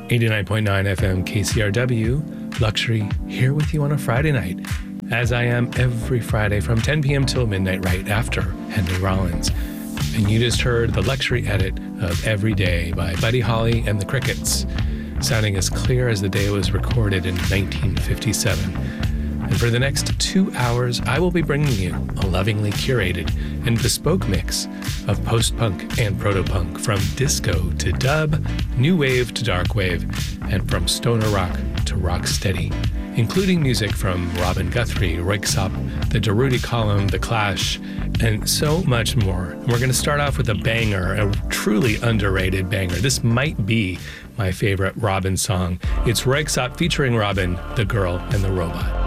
89.9 FM KCRW, Luxury, here with you on a Friday night, as I am every Friday from 10 p.m. till midnight, right after Henry Rollins. And you just heard the Luxury edit of Every Day by Buddy Holly and the Crickets, sounding as clear as the day it was recorded in 1957. And for the next 2 hours, I will be bringing you a lovingly curated and bespoke mix of post-punk and proto-punk, from disco to dub, new wave to dark wave, and from stoner rock to rock steady, including music from Robin Guthrie, Röyksopp, the Durruti Column, The Clash, and so much more. We're going to start off with a banger, a truly underrated banger. This might be my favorite Robin song. It's Röyksopp featuring Robin, the Girl and the Robot.